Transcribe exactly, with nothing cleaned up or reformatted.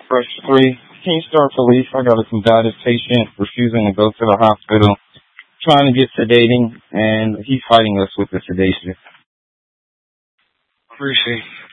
Fresh three. King Star Police. I got a combative patient refusing to go to the hospital, trying to get sedating, and he's fighting us with the sedation. Appreciate it.